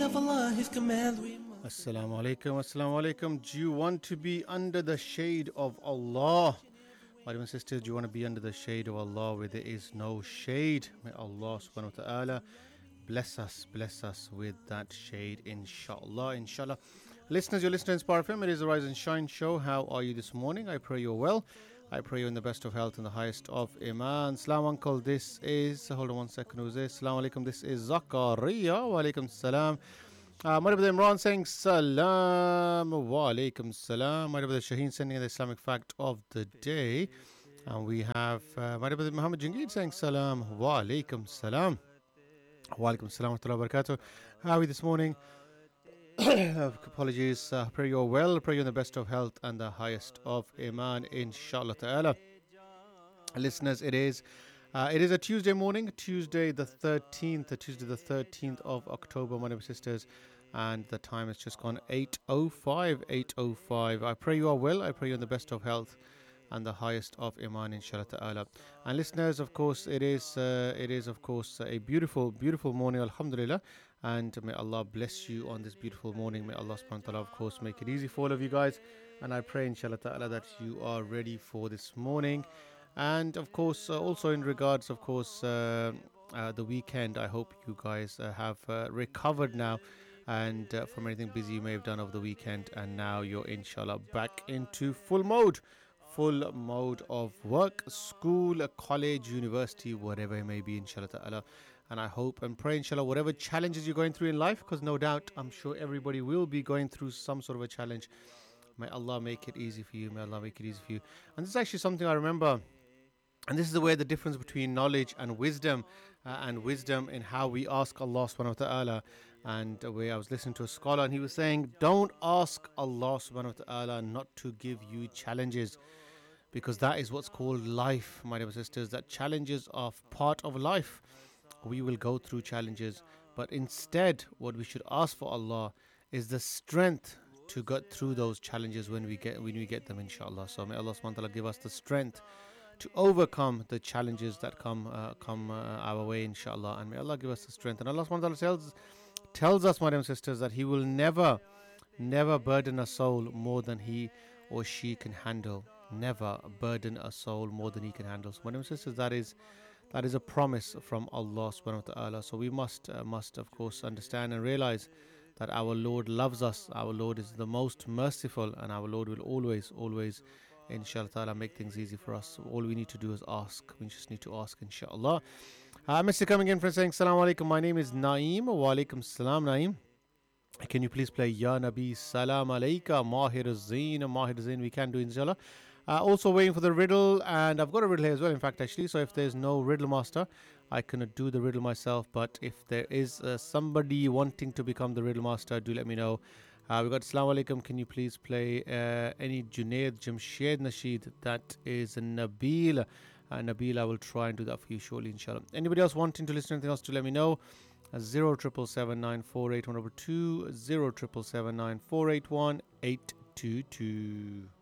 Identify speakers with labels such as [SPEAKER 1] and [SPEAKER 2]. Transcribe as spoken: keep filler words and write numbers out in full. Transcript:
[SPEAKER 1] of Allah, His command we must.
[SPEAKER 2] Assalamu alaikum, assalamu alaikum. Do you want to be under the shade of Allah? My dear sisters, do you want to be under the shade of Allah where there is no shade? May Allah subhanahu wa ta'ala bless us, bless us with that shade, inshallah, inshallah. Listeners, you're listening to Inspire F M. It is the Rise and Shine show. How are you this morning? I pray you're well. I pray you're in the best of health and the highest of iman. Salam uncle, this is, hold on one second, who's this? Salam alaikum, this is Zakaria. Wa alaikum salam. Uh, my brother Imran saying salam. Wa alaikum salam. My brother Shaheen sending the Islamic fact of the day. And we have uh, my brother Muhammad Jangid saying salam. Wa alaikum salam. Wa alaikum salam wa rahmatullahi wa barakatuh. How are we this morning? Apologies. Uh, pray you're well. Pray you're in the best of health and the highest of iman, inshallah ta'ala. Listeners, it is uh, it is a Tuesday morning, Tuesday the thirteenth, Tuesday the thirteenth of October, my dear sisters, and the time has just gone eight oh five, eight oh five. I pray you are well. I pray you're in the best of health and the highest of iman, inshallah ta'ala. And listeners, of course, it is uh, it is of course a beautiful, beautiful morning, alhamdulillah. And may Allah bless you on this beautiful morning. May Allah subhanahu wa ta'ala, of course, make it easy for all of you guys. And I pray, inshallah ta'ala, that you are ready for this morning. And of course, uh, also in regards, of course, uh, uh, the weekend, I hope you guys uh, have uh, recovered now and uh, from anything busy you may have done over the weekend. And now you're, inshallah, back into full mode. Full mode of work, school, college, university, whatever it may be, inshallah ta'ala. And I hope and pray, inshallah, whatever challenges you're going through in life, because no doubt, I'm sure everybody will be going through some sort of a challenge. May Allah make it easy for you. May Allah make it easy for you. And this is actually something I remember. And this is the way the difference between knowledge and wisdom, uh, and wisdom in how we ask Allah subhanahu wa ta'ala. And uh, where I was listening to a scholar and he was saying, don't ask Allah subhanahu wa ta'ala not to give you challenges. Because that is what's called life, my dear sisters. That challenges are part of life. We will go through challenges. But instead, what we should ask for Allah is the strength to get through those challenges when we get when we get them, inshallah. So may Allah subhanahu wa ta'ala give us the strength to overcome the challenges that come uh, come uh, our way, inshallah. And may Allah give us the strength. And Allah subhanahu wa ta'ala tells, tells us, my dear sisters, that He will never, never burden a soul more than he or she can handle. Never burden a soul more than he can handle. So, my dear sisters, that is that is a promise from Allah subhanahu wa ta'ala. So we must uh, must of course understand and realize that our Lord loves us. Our Lord is the most merciful, and our Lord will always, always, inshallah ta'ala, make things easy for us. So all we need to do is ask. We just need to ask, inshallah. Uh, Mister coming in for saying, Assalamu alaikum. My name is Naeem. Wa alaikum salam, Naeem. Can you please play Ya Nabi Salam Alayka Mahir Zain? Mahir Zain we can do, inshallah. Uh, also waiting for the riddle, and I've got a riddle here as well, in fact, actually. So if there's no riddle master, I can do the riddle myself. But if there is uh, somebody wanting to become the riddle master, do let me know. Uh, we've got Assalamu alaikum. Can you please play uh, any Junaid Jamshed Nasheed? That is Nabil. Uh, Nabil, I will try and do that for you shortly, inshallah. Anybody else wanting to listen to anything else, do let me know. Zero triple seven nine four eight one over two, zero triple seven nine four eight one eight two two.